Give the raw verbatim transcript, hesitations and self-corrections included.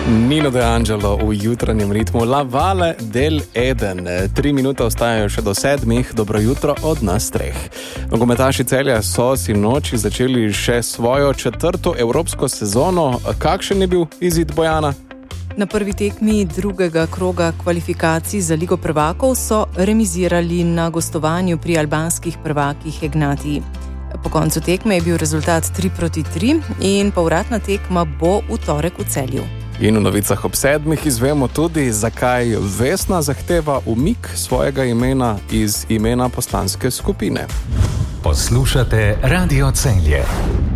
Nino De Angelo v jutranjem ritmu La Valle del Eden. Tri minute ostajajo še do sedmih. Dobro jutro od nas treh. Nogometaši Celja so sinoči začeli še svojo četrto evropsko sezono. Kakšen je bil izid Bojana? Na prvi tekmi drugega kroga kvalifikacij za Ligo prvakov so remizirali na gostovanju pri albanskih prvakih Ignatiji. Po koncu tekme je bil rezultat tri proti tri in povratna tekma bo v torek v Celju. In v novicah ob sedmih izvemo tudi, zakaj Vesna zahteva umik svojega imena iz imena poslanske skupine. Poslušate Radio Celje.